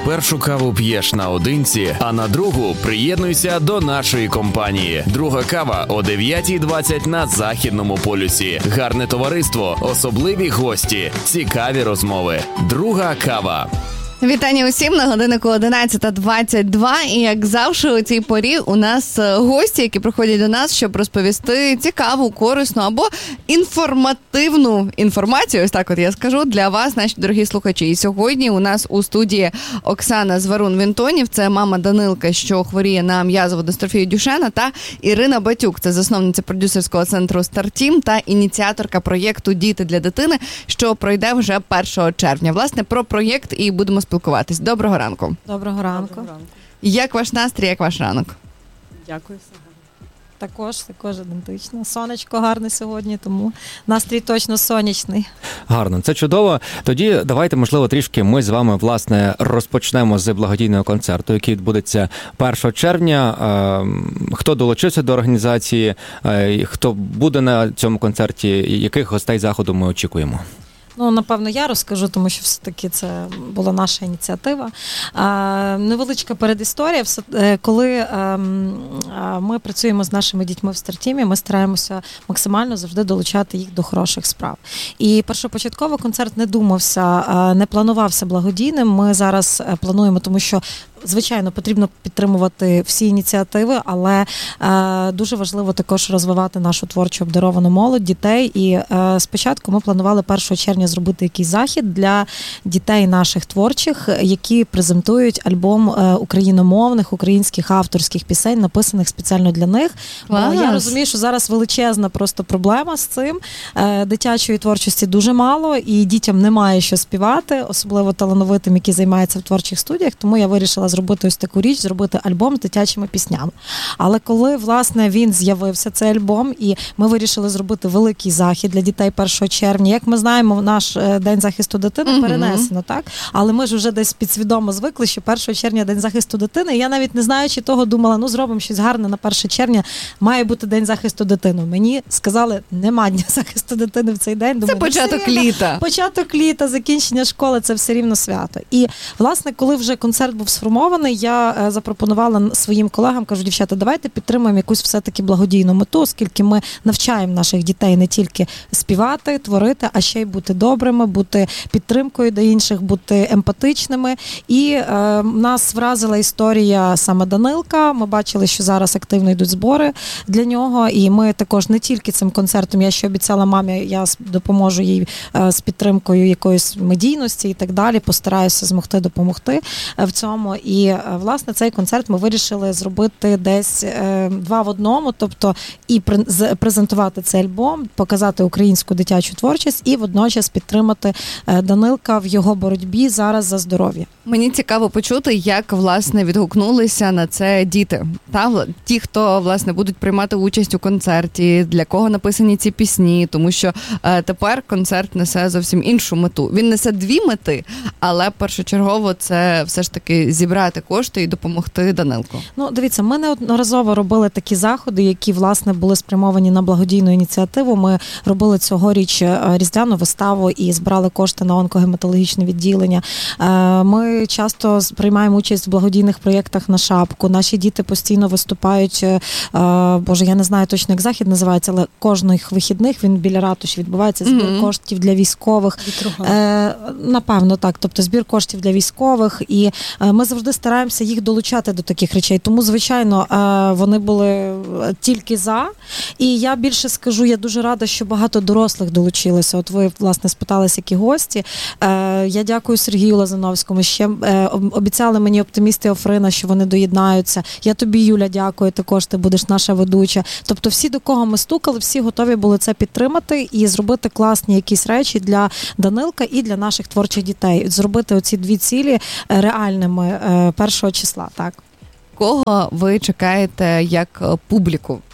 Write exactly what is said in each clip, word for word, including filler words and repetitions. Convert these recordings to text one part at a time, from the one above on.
Першу каву п'єш наодинці, а на другу приєднуйся до нашої компанії. Друга кава о дев'ята двадцять на Західному полюсі. Гарне товариство, особливі гості, цікаві розмови. Друга кава. Вітання усім, на годиннику одинадцята двадцять два, і як завжди у цій порі у нас гості, які приходять до нас, щоб розповісти цікаву, корисну або інформативну інформацію, ось так от я скажу, для вас, наші дорогі слухачі. І сьогодні у нас у студії Оксана Зварун-Вінтонів, це мама Данилка, що хворіє на м'язову дистрофію Дюшена, та Ірина Батюк, це засновниця продюсерського центру «Стартім» та ініціаторка проєкту «Діти для дитини», що пройде вже першого червня. Власне, про проєкт і будемо спілкуватись. Доброго ранку. Доброго ранку. Доброго ранку. Як ваш настрій, як ваш ранок? Дякую, все гарно. Також, також ідентично. Сонечко гарне сьогодні, тому настрій точно сонячний. Гарно, це чудово. Тоді давайте, можливо, трішки ми з вами, власне, розпочнемо з благодійного концерту, який відбудеться першого червня. Хто долучився до організації, хто буде на цьому концерті, яких гостей заходу ми очікуємо? Ну, напевно, я розкажу, тому що все-таки це була наша ініціатива. А, невеличка передісторія. Коли а, ми працюємо з нашими дітьми в «Стартімі», ми стараємося максимально завжди долучати їх до хороших справ. І першопочатково концерт не думався, не планувався благодійним. Ми зараз плануємо, тому що звичайно, потрібно підтримувати всі ініціативи, але е, дуже важливо також розвивати нашу творчо обдаровану молодь, дітей. І е, спочатку ми планували першого червня зробити якийсь захід для дітей наших творчих, які презентують альбом е, україномовних, українських авторських пісень, написаних спеціально для них. Бо я розумію, що зараз величезна просто проблема з цим. Е, дитячої творчості дуже мало, і дітям немає що співати, особливо талановитим, які займаються в творчих студіях, тому я вирішила зробити ось таку річ, зробити альбом з дитячими піснями. Але коли, власне, він з'явився, цей альбом, і ми вирішили зробити великий захід для дітей першого червня. Як ми знаємо, наш День захисту дитини mm-hmm. перенесено, так? Але ми ж вже десь підсвідомо звикли, що першого червня День захисту дитини. І я навіть не знаючи того, думала, ну зробимо щось гарне на перше червня, має бути День захисту дитини. Мені сказали, нема Дня захисту дитини в цей день. Думаю, це початок рівно, літа. Початок літа, закінчення школи, це все рівно свято. І, власне, коли вже концерт був сформований, я запропонувала своїм колегам, кажу, дівчата, давайте підтримаємо якусь все-таки благодійну мету, оскільки ми навчаємо наших дітей не тільки співати, творити, а ще й бути добрими, бути підтримкою до інших, бути емпатичними. І е, нас вразила історія саме Данилка. Ми бачили, що зараз активно йдуть збори для нього, і ми також не тільки цим концертом, я ще обіцяла мамі, я допоможу їй е, з підтримкою якоїсь медійності і так далі, постараюся змогти допомогти в цьому. І, власне, цей концерт ми вирішили зробити десь е, два в одному, тобто і презентувати цей альбом, показати українську дитячу творчість і водночас підтримати е, Данилка в його боротьбі зараз за здоров'я. Мені цікаво почути, як, власне, відгукнулися на це діти. Та, ті, хто, власне, будуть приймати участь у концерті, для кого написані ці пісні, тому що е, тепер концерт несе зовсім іншу мету. Він несе дві мети, але першочергово це все ж таки зібрати кошти і допомогти Данилку. Ну, дивіться, ми неодноразово робили такі заходи, які, власне, були спрямовані на благодійну ініціативу. Ми робили цьогоріч різдвяну виставу і збирали кошти на онкогематологічне відділення. Ми часто приймаємо участь в благодійних проєктах на шапку. Наші діти постійно виступають, боже, я не знаю точно, як захід називається, але кожних вихідних він біля ратуші відбувається, збір mm-hmm. коштів для військових. Е, напевно, так. Тобто збір коштів для військових. І ми завжди стараємося їх долучати до таких речей. Тому, звичайно, вони були тільки за. І я більше скажу, я дуже рада, що багато дорослих долучилися. От ви, власне, спиталися, які гості. Я дякую Сергію Лазановському. Ще обіцяли мені оптимісти Офрина, що вони доєднаються. Я тобі, Юля, дякую. Також ти будеш наша ведуча. Тобто всі, до кого ми стукали, всі готові були це підтримати і зробити класні якісь речі для Данилка і для наших творчих дітей. Зробити оці дві цілі реальними першого числа, так. Кого ви чекаєте як публіку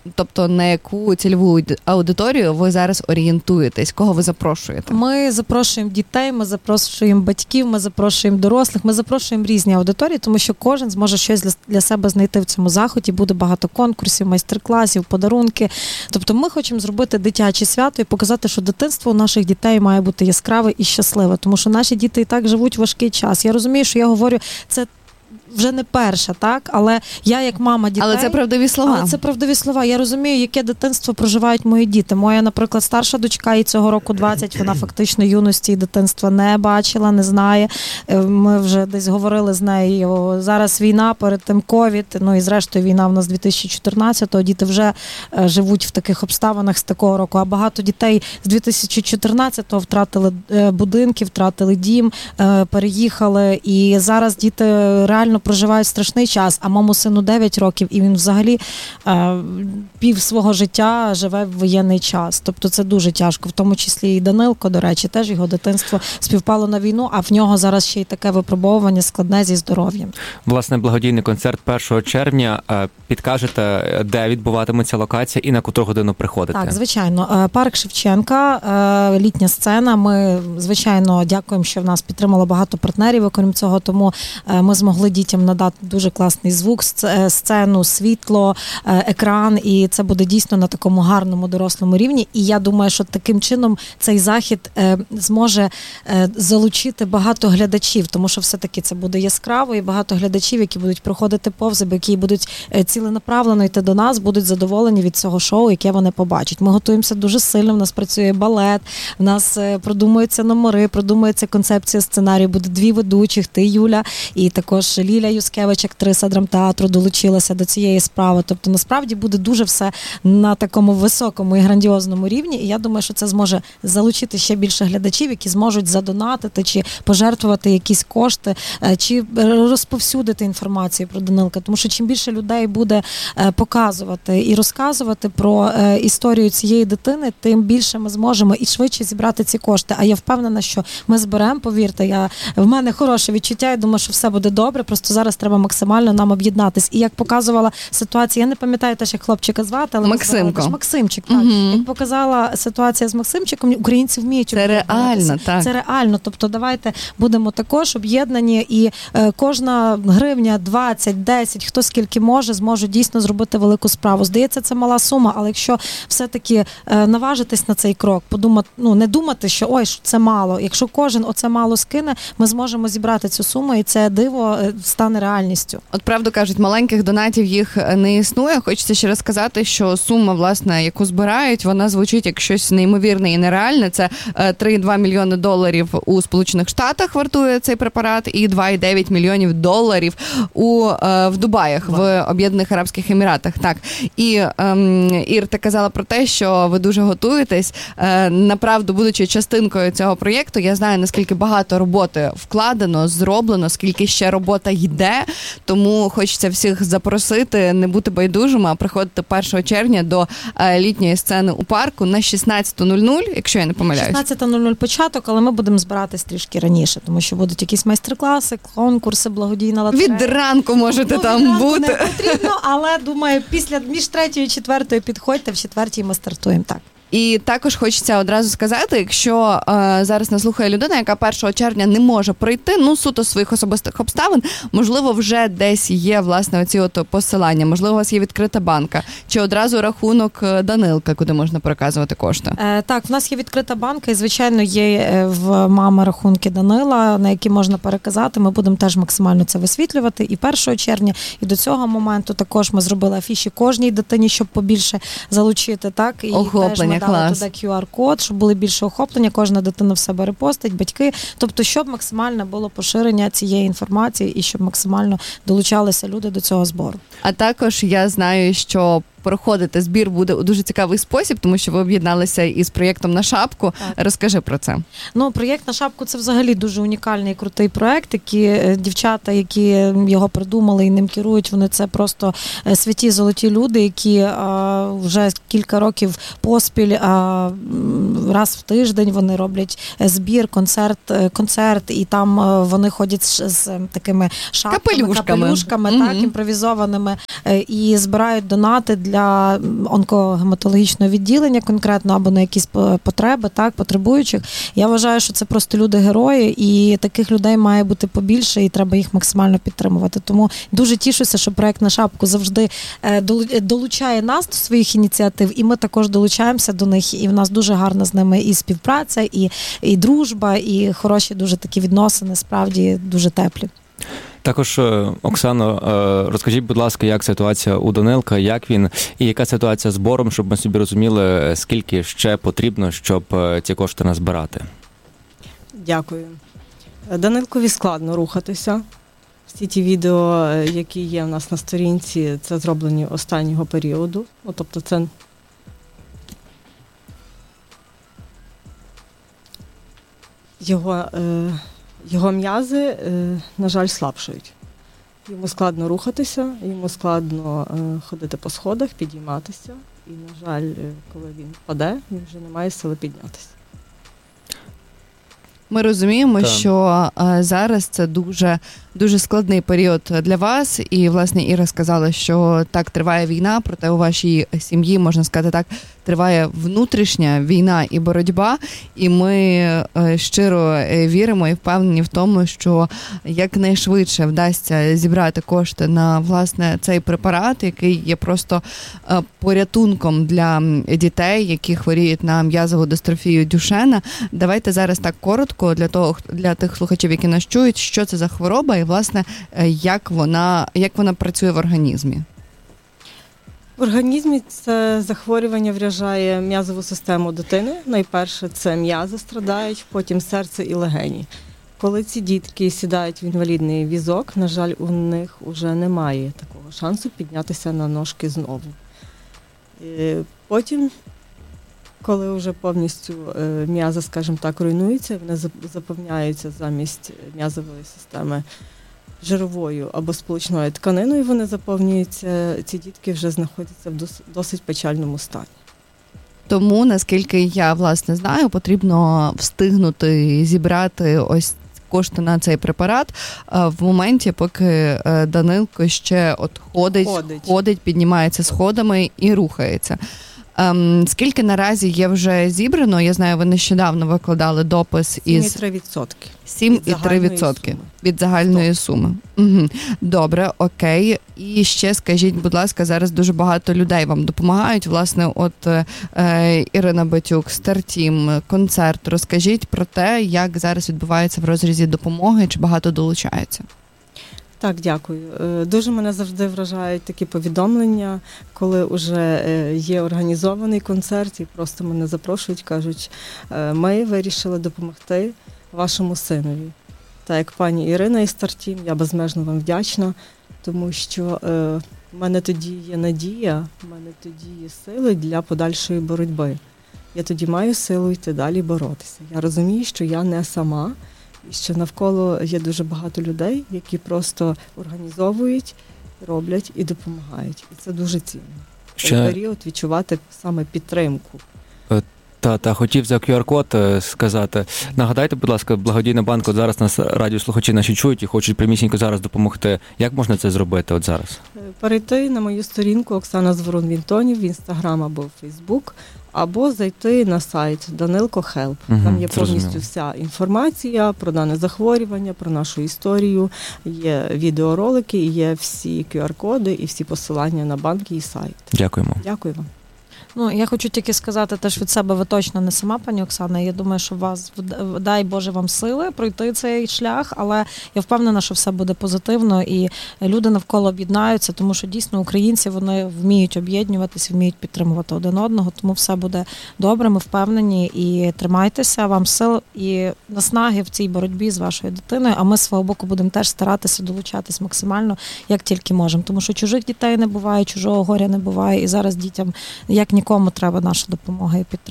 тобто на яку цільову аудиторію ви зараз орієнтуєтесь? Кого ви запрошуєте? Ми запрошуємо дітей, ми запрошуємо батьків, ми запрошуємо дорослих, ми запрошуємо різні аудиторії, тому що кожен зможе щось для, для себе знайти в цьому заході. Буде багато конкурсів, майстер-класів, подарунки. Тобто ми хочемо зробити дитяче свято і показати, що дитинство у наших дітей має бути яскраве і щасливе, тому що наші діти і так живуть важкий час. Я розумію, що я говорю, це вже не перша, так? Але я як мама дітей... Але це правдиві слова. Але це правдиві слова. Я розумію, яке дитинство проживають мої діти. Моя, наприклад, старша дочка, їй цього року двадцять, вона фактично юності і дитинства не бачила, не знає. Ми вже десь говорили з нею. Зараз війна, перед тим ковід, ну і зрештою війна в нас дві тисячі чотирнадцятого. Діти вже живуть в таких обставинах з такого року. А багато дітей з дві тисячі чотирнадцятого втратили будинки, втратили дім, переїхали. І зараз діти реально проживають страшний час, а моєму сину дев'ять років, і він взагалі е, пів свого життя живе в воєнний час. Тобто це дуже тяжко, в тому числі і Данилко, до речі, теж його дитинство співпало на війну, а в нього зараз ще й таке випробовування складне зі здоров'ям. Власне, благодійний концерт першого червня. Підкажете, де відбуватиметься локація і на котру годину приходити? Так, звичайно. Парк Шевченка, літня сцена. Ми, звичайно, дякуємо, що в нас підтримало багато партнерів, окрім цього, тому ми змогли дітям надати дуже класний звук, сцену, світло, екран, і це буде дійсно на такому гарному дорослому рівні. І я думаю, що таким чином цей захід зможе залучити багато глядачів, тому що все-таки це буде яскраво, і багато глядачів, які будуть проходити повз, які будуть ціленаправлено йти до нас, будуть задоволені від цього шоу, яке вони побачать. Ми готуємося дуже сильно, в нас працює балет, в нас продумуються номери, продумується концепція сценарію, буде дві ведучих, ти, Юля, і також Ліля Юскевич, актриса драмтеатру, долучилася до цієї справи. Тобто, насправді, буде дуже все на такому високому і грандіозному рівні, і я думаю, що це зможе залучити ще більше глядачів, які зможуть задонатити, чи пожертвувати якісь кошти, чи розповсюдити інформацію про Данилка. Тому що чим більше людей буде показувати і розказувати про історію цієї дитини, тим більше ми зможемо і швидше зібрати ці кошти. А я впевнена, що ми зберемо, повірте, я, в мене хороше відчуття, я думаю, що все буде добре, просто зараз треба максимально нам об'єднатись. І як показувала ситуація, я не пам'ятаю теж, як хлопчика звати, але Максимко. Максимчик, так. Угу. Як показала ситуація з Максимчиком, українці вміють це реально, так. Це реально. Тобто давайте будемо також об'єднані, і е, кожна гривня, двадцять, десять, хто скільки може, зможе дійсно зробити велику справу. Здається, це мала сума, але якщо все-таки е, наважитись на цей крок, подумати, ну не думати, що ой, це мало. Якщо кожен оце мало скине, ми зможемо зібрати цю суму, і це диво стане реальністю. От правду кажуть, маленьких донатів їх не існує. Хочеться ще раз сказати, що сума, власне, яку збирають, вона звучить як щось неймовірне і нереальне. Це три цілих два мільйони доларів у Сполучених Штатах вартує цей препарат, і два цілих дев'ять мільйонів доларів у, в Дубаях, в Об'єднаних Арабських Еміратах. Так. І ем, Ір, ти казала про те, що ви дуже готуєтесь. Е, направду, будучи частинкою цього проєкту, я знаю, наскільки багато роботи вкладено, зроблено, скільки ще робота йде, тому хочеться всіх запросити, не бути байдужими, а приходити першого червня до е, літньої сцени у парку на шістнадцята нуль нуль, якщо я не помиляюсь. шістнадцята нуль нуль початок, але ми будемо збиратись трішки раніше, тому що будуть якісь майстер-класи, конкурси, благодійна лотерея. Від ранку можете ну, там від ранку бути. Не потрібно, але, думаю, після між третьою і четвертою підходьте, в четвертій ми стартуємо, так. І також хочеться одразу сказати, якщо е, зараз нас слухає людина, яка першого червня не може прийти, ну, суто своїх особистих обставин, можливо, вже десь є, власне, оці от посилання, можливо, у вас є відкрита банка, чи одразу рахунок Данилка, куди можна переказувати кошти? Е, так, в нас є відкрита банка, і, звичайно, є в мами рахунки Данила, на які можна переказати. Ми будемо теж максимально це висвітлювати і першого червня, і до цього моменту також ми зробили афіші кожній дитині, щоб побільше залучити, так? І охоплення. Дали туди кю ар-код, щоб були більше охоплення, кожна дитина в себе репостить, батьки. Тобто, щоб максимально було поширення цієї інформації і щоб максимально долучалися люди до цього збору. А також я знаю, що проходити збір буде у дуже цікавий спосіб, тому що ви об'єдналися із проєктом «На шапку». Так. Розкажи про це. Ну, проєкт «На шапку» – це взагалі дуже унікальний і крутий проєкт, які дівчата, які його придумали і ним керують, вони це просто святі золоті люди, які а, вже кілька років поспіль а, раз в тиждень вони роблять збір, концерт, концерт, і там вони ходять з, з такими шапками, капелюшками, капелюшками mm-hmm. так, імпровізованими, і збирають донати для для онкогематологічного відділення конкретно, або на якісь потреби, так, потребуючих. Я вважаю, що це просто люди-герої, і таких людей має бути побільше, і треба їх максимально підтримувати. Тому дуже тішуся, що проект «На шапку» завжди долучає нас до своїх ініціатив, і ми також долучаємося до них, і в нас дуже гарна з ними і співпраця, і, і дружба, і хороші дуже такі відносини, справді дуже теплі. Також, Оксано, розкажіть, будь ласка, як ситуація у Данилка, як він, і яка ситуація з збором, щоб ми собі розуміли, скільки ще потрібно, щоб ці кошти назбирати? Дякую. Данилкові складно рухатися. Всі ті відео, які є в нас на сторінці, це зроблені останнього періоду. Ну, тобто це його, е, його м'язи, е, на жаль, слабшають. Йому складно рухатися, йому складно е, ходити по сходах, підійматися. І, на жаль, коли він впаде, він вже не має сили піднятися. Ми розуміємо, Так. що а, зараз це дуже, дуже складний період для вас. І, власне, Іра сказала, що так, триває війна, проте у вашій сім'ї, можна сказати так, триває внутрішня війна і боротьба. І ми е, щиро е, віримо і впевнені в тому, що якнайшвидше вдасться зібрати кошти на, власне, цей препарат, який є просто е, порятунком для дітей, які хворіють на м'язову дистрофію Дюшена. Давайте зараз так коротко для того, для тих слухачів, які нас чують, що це за хвороба і, власне, як вона, як вона працює в організмі. В організмі це захворювання вражає м'язову систему дитини. Найперше це м'язи страдають, потім серце і легені. Коли ці дітки сідають в інвалідний візок, на жаль, у них вже немає такого шансу піднятися на ножки знову. І потім, коли вже повністю м'язи, скажімо так, руйнуються, вони заповняються замість м'язової системи жировою або сполучною тканиною, вони заповнюються, ці дітки вже знаходяться в досить печальному стані. Тому, наскільки я, власне, знаю, потрібно встигнути зібрати ось кошти на цей препарат в моменті, поки Данилко ще от ходить, ходить, ходить піднімається сходами і рухається. Ем, скільки наразі є вже зібрано? Я знаю, ви нещодавно викладали допис із... сім цілих три відсотки. сім цілих три відсотки від загальної суми. Угу. Добре, окей. І ще скажіть, будь ласка, зараз дуже багато людей вам допомагають. Власне, от е, Ірина Батюк, Стартім, концерт. Розкажіть про те, як зараз відбувається в розрізі допомоги, чи багато долучається? Так, дякую. Дуже мене завжди вражають такі повідомлення, коли вже є організований концерт і просто мене запрошують, кажуть, ми вирішили допомогти вашому синові. Так як пані Ірина із Стартім, я безмежно вам вдячна, тому що в мене тоді є надія, в мене тоді є сили для подальшої боротьби. Я тоді маю силу йти далі боротися. Я розумію, що я не сама, і що навколо є дуже багато людей, які просто організовують, роблять і допомагають. І це дуже цінно. В цей Ще... період відчувати саме підтримку. Та, та хотів за ку ар-код сказати. Нагадайте, будь ласка, благодійний банк, от зараз нас радіослухачі наші чують і хочуть прямісінько зараз допомогти. Як можна це зробити от зараз? Перейти на мою сторінку Оксана Зворун-Вінтонів в Інстаграм або в Фейсбук, або зайти на сайт Данилко Хелп. Угу, там є повністю зрозуміло. Вся інформація про дане захворювання, про нашу історію, є відеоролики, є всі ку ар-коди і всі посилання на банки і сайт. Дякуємо. Дякую вам. Ну, я хочу тільки сказати теж від себе, ви точно не сама, пані Оксана. Я думаю, що вас, дай Боже вам сили пройти цей шлях, але я впевнена, що все буде позитивно і люди навколо об'єднаються, тому що дійсно українці, вони вміють об'єднуватись, вміють підтримувати один одного, тому все буде добре, ми впевнені і тримайтеся, вам сил і наснаги в цій боротьбі з вашою дитиною, а ми з свого боку будемо теж старатися долучатись максимально, як тільки можемо, тому що чужих дітей не буває, чужого горя не буває і зараз дітям як нікому треба наша допомога і підтримка.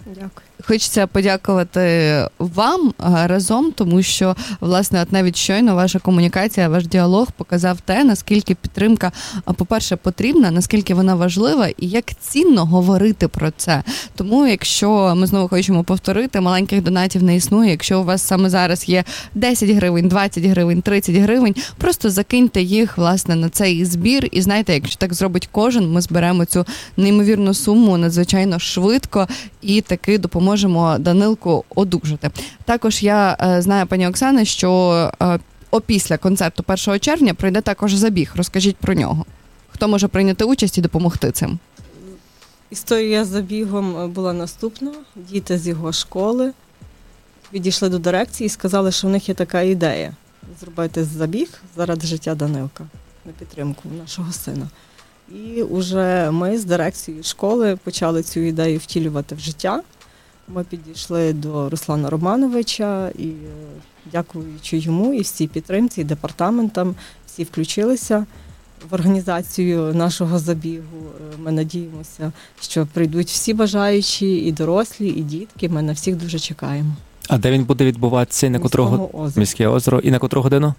Дякую. Хочеться подякувати вам разом, тому що, власне, от навіть щойно ваша комунікація, ваш діалог показав те, наскільки підтримка, по-перше, потрібна, наскільки вона важлива і як цінно говорити про це. Тому, якщо ми знову хочемо повторити, маленьких донатів не існує. Якщо у вас саме зараз є десять гривень, двадцять гривень, тридцять гривень, просто закиньте їх, власне, на цей збір. І знаєте, якщо так зробить кожен, ми зберемо цю неймовірну суму надзвичайно швидко і таки допоможемо можемо Данилку одужати. Також я е, знаю, пані Оксане, що е, опісля концерту першого червня пройде також забіг. Розкажіть про нього. Хто може прийняти участь і допомогти цим? Історія з забігом була наступна. Діти з його школи підійшли до дирекції і сказали, що в них є така ідея – зробити забіг заради життя Данилка на підтримку нашого сина. І вже ми з дирекцією школи почали цю ідею втілювати в життя. Ми підійшли до Руслана Романовича і, дякуючи йому і всій підтримці, і департаментам, всі включилися в організацію нашого забігу. Ми надіємося, що прийдуть всі бажаючі, і дорослі, і дітки. Ми на всіх дуже чекаємо. А де він буде відбуватися? На котрого? Озера. Міське озеро. І на котру годину?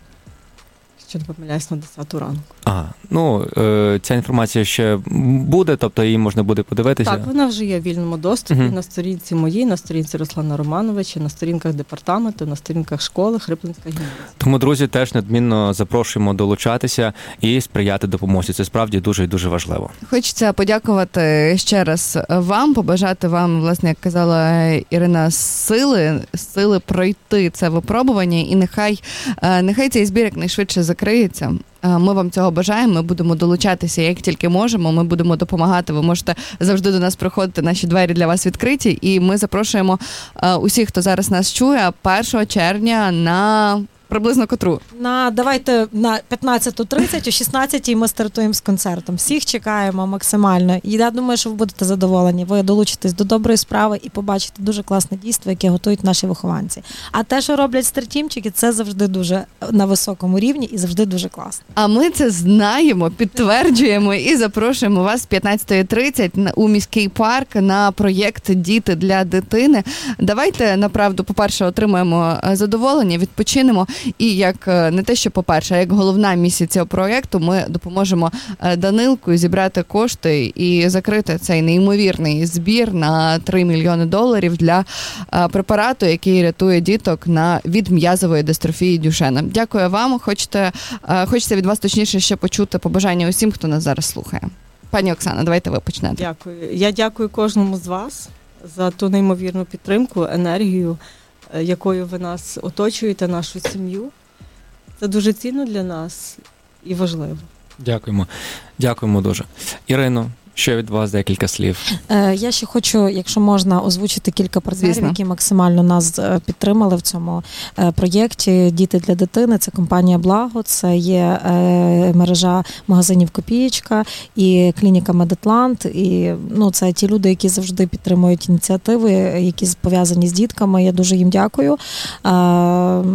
Що не помиляюсь, на десяту ранку. А, ну, е, ця інформація ще буде, тобто її можна буде подивитися? Так, вона вже є в вільному доступі Угу. на сторінці моїй, на сторінці Руслана Романовича, на сторінках департаменту, на сторінках школи Хриплинська гімназія. Тому, друзі, теж надмінно запрошуємо долучатися і сприяти допомозі. Це справді дуже і дуже важливо. Хочеться подякувати ще раз вам, побажати вам, власне, як казала Ірина, сили, сили пройти це випробування, і нехай, нехай цей збір якнайшвидше закриється. Ми вам цього бажаємо, ми будемо долучатися як тільки можемо, ми будемо допомагати, ви можете завжди до нас приходити, наші двері для вас відкриті, і ми запрошуємо усіх, хто зараз нас чує, першого червня на приблизно котру? На, давайте на п'ятнадцята тридцять, о шістнадцятій ми стартуємо з концертом. Всіх чекаємо максимально. І я думаю, що ви будете задоволені. Ви долучитесь до доброї справи і побачите дуже класне дійство, яке готують наші вихованці. А те, що роблять стартімчики, це завжди дуже на високому рівні і завжди дуже класно. А ми це знаємо, підтверджуємо і запрошуємо вас п'ятнадцята тридцять у міський парк на проєкт «Діти для дитини». Давайте, направду, по-перше, отримаємо задоволення, відпочинемо. І як не те, що по-перше, а як головна місія цього проєкту, ми допоможемо Данилку зібрати кошти і закрити цей неймовірний збір на три мільйони доларів для препарату, який рятує діток на від м'язової дистрофії Дюшена. Дякую вам. Хочете, хочеться від вас точніше ще почути побажання усім, хто нас зараз слухає. Пані Оксана, давайте ви почнете. Дякую. Я дякую кожному з вас за ту неймовірну підтримку, енергію, якою ви нас оточуєте, нашу сім'ю. Це дуже цінно для нас і важливо. Дякуємо. Дякуємо дуже. Ірино, ще від вас декілька слів. Е, я ще хочу, якщо можна, озвучити кілька партнерів, Звісно. які максимально нас підтримали в цьому е, проєкті «Діти для дитини». Це компанія «Благо», це є е, мережа магазинів «Копієчка» і клініка «Медатлант». І, ну, це ті люди, які завжди підтримують ініціативи, які пов'язані з дітками. Я дуже їм дякую. Е,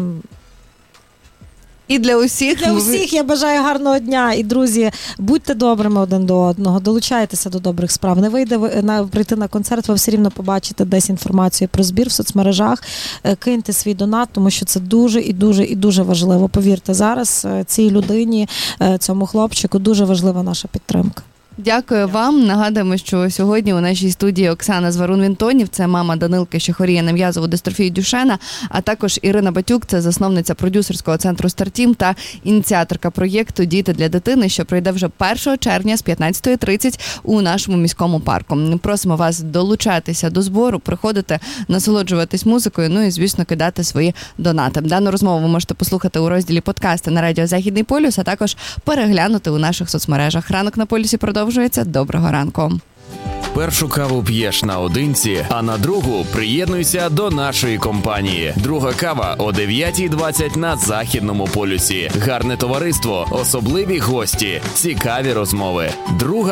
І для усіх, Для усіх я бажаю гарного дня. І, друзі, будьте добрими один до одного, долучайтеся до добрих справ. Не вийде ви на прийти на концерт, ви все рівно побачите десь інформацію про збір в соцмережах. Киньте свій донат, тому що це дуже і дуже і дуже важливо. Повірте, зараз цій людині, цьому хлопчику дуже важлива наша підтримка. Дякую вам. Нагадуємо, що сьогодні у нашій студії Оксана Зварун-Вінтонів, це мама Данилки, що хворіє на м'язову дистрофію Дюшена, а також Ірина Батюк, це засновниця продюсерського центру «Стартім» та ініціаторка проєкту «Діти для дитини», що пройде вже першого червня з п'ятнадцятої тридцять у нашому міському парку. Просимо вас долучатися до збору, приходити, насолоджуватись музикою, ну і, звісно, кидати свої донати. Дану розмову ви можете послухати у розділі «Подкасти» на радіо «Західний полюс», а також переглянути у наших соцмережах. Ранок на полюсі продовжується. Доброго ранку. Першу каву п'єш наодинці, а на другу приєднуйся до нашої компанії. Друга кава о дев'ятій двадцять на Західному полюсі. Гарне товариство, особливі гості, цікаві розмови. Друга